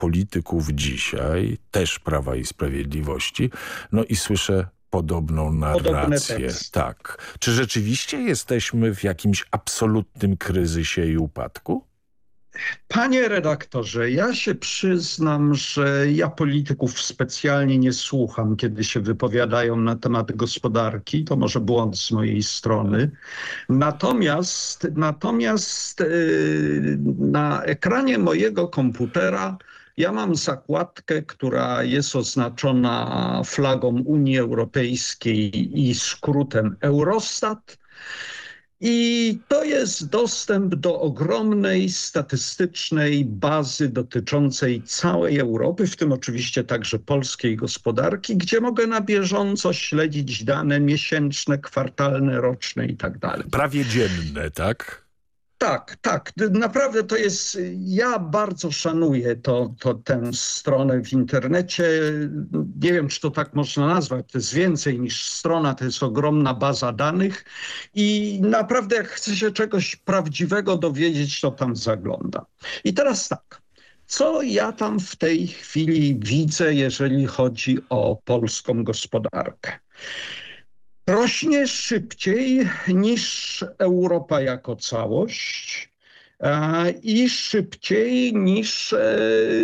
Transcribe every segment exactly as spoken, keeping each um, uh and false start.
polityków dzisiaj, też Prawa i Sprawiedliwości, no i słyszę podobną narrację. Tak. Czy rzeczywiście jesteśmy w jakimś absolutnym kryzysie i upadku? Panie redaktorze, ja się przyznam, że ja polityków specjalnie nie słucham, kiedy się wypowiadają na temat gospodarki. To może błąd z mojej strony. Natomiast, natomiast yy, na ekranie mojego komputera ja mam zakładkę, która jest oznaczona flagą Unii Europejskiej i skrótem Eurostat. I to jest dostęp do ogromnej statystycznej bazy dotyczącej całej Europy, w tym oczywiście także polskiej gospodarki, gdzie mogę na bieżąco śledzić dane miesięczne, kwartalne, roczne i tak dalej. Prawie dzienne, tak? Tak, tak. Naprawdę to jest, ja bardzo szanuję to, to, tę stronę w internecie. Nie wiem, czy to tak można nazwać. To jest więcej niż strona, to jest ogromna baza danych i naprawdę jak chce się czegoś prawdziwego dowiedzieć, to tam zagląda. I teraz tak. Co ja tam w tej chwili widzę, jeżeli chodzi o polską gospodarkę? Rośnie szybciej niż Europa jako całość e, i szybciej niż e,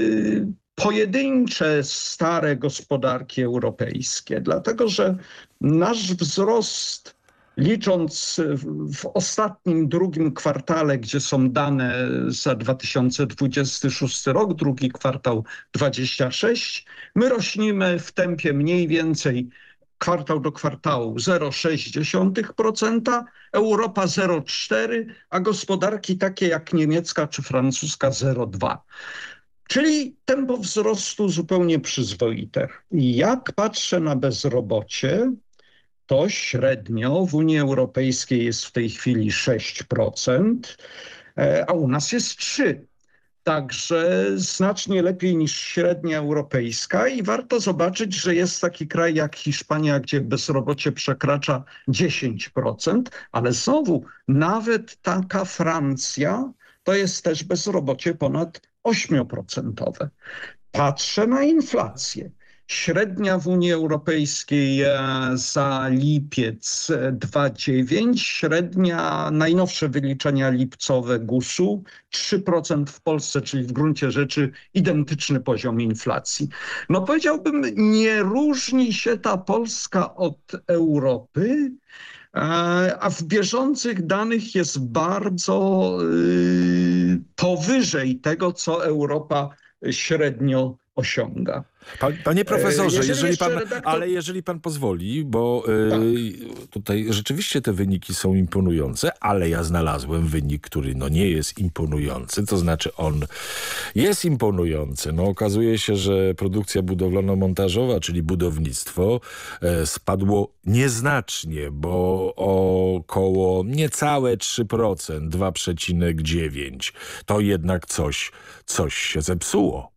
pojedyncze stare gospodarki europejskie, dlatego że nasz wzrost, licząc w, w ostatnim drugim kwartale, gdzie są dane za dwa tysiące dwudziesty szósty rok, drugi kwartał dwudziesty szósty, my rośniemy w tempie mniej więcej kwartał do kwartału zero przecinek sześć procent, Europa zero przecinek cztery procent, a gospodarki takie jak niemiecka czy francuska zero przecinek dwa procent. Czyli tempo wzrostu zupełnie przyzwoite. I jak patrzę na bezrobocie, to średnio w Unii Europejskiej jest w tej chwili sześć procent, a u nas jest trzy procent. Także znacznie lepiej niż średnia europejska i warto zobaczyć, że jest taki kraj jak Hiszpania, gdzie bezrobocie przekracza dziesięć procent, ale znowu nawet taka Francja to jest też bezrobocie ponad osiem procent. Patrzę na inflację. Średnia w Unii Europejskiej za lipiec dwa przecinek dziewięć, średnia, najnowsze wyliczenia lipcowe gusu trzy procent w Polsce, czyli w gruncie rzeczy identyczny poziom inflacji. No powiedziałbym, nie różni się ta Polska od Europy, a w bieżących danych jest bardzo yy, powyżej tego, co Europa średnio osiąga. Panie profesorze, jeżeli jeżeli pan, redaktor... ale jeżeli pan pozwoli, bo tak. y, tutaj rzeczywiście te wyniki są imponujące, ale ja znalazłem wynik, który no nie jest imponujący, to znaczy on jest imponujący. No okazuje się, że produkcja budowlano-montażowa, czyli budownictwo e, spadło nieznacznie, bo około niecałe trzy procent, dwa przecinek dziewięć. To jednak coś, coś się zepsuło.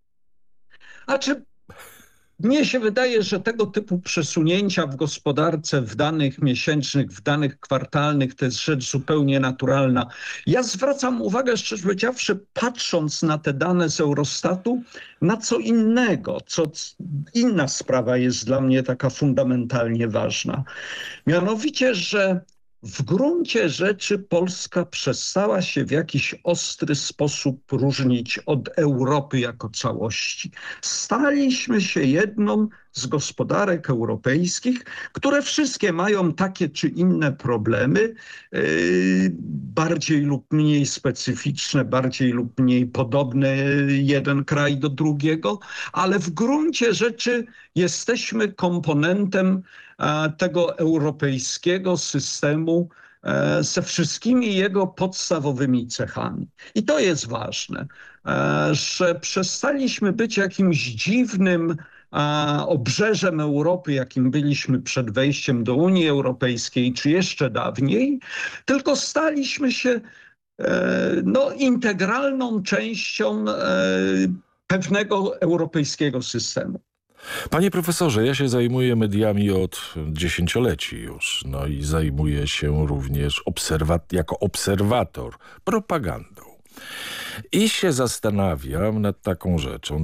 A czy mnie się wydaje, że tego typu przesunięcia w gospodarce, w danych miesięcznych, w danych kwartalnych to jest rzecz zupełnie naturalna. Ja zwracam uwagę, szczerze powiedziawszy, patrząc na te dane z Eurostatu, na co innego, co inna sprawa jest dla mnie taka fundamentalnie ważna. Mianowicie, że w gruncie rzeczy Polska przestała się w jakiś ostry sposób różnić od Europy jako całości. Staliśmy się jedną z gospodarek europejskich, które wszystkie mają takie czy inne problemy, yy, bardziej lub mniej specyficzne, bardziej lub mniej podobne jeden kraj do drugiego, ale w gruncie rzeczy jesteśmy komponentem a, tego europejskiego systemu e, ze wszystkimi jego podstawowymi cechami. I to jest ważne, e, że przestaliśmy być jakimś dziwnym a obrzeżem Europy, jakim byliśmy przed wejściem do Unii Europejskiej, czy jeszcze dawniej, tylko staliśmy się e, no, integralną częścią e, pewnego europejskiego systemu. Panie profesorze, ja się zajmuję mediami od dziesięcioleci już, no i zajmuję się również obserwa- jako obserwator propagandą. I się zastanawiam nad taką rzeczą.